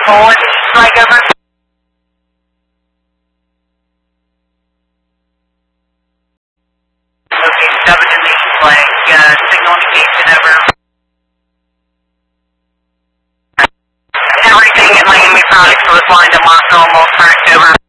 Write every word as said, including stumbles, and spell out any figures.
Forward, flag over. Okay, seven in the flag, uh, signal indication over. Everything in Miami Products was lined up on normal, correct over.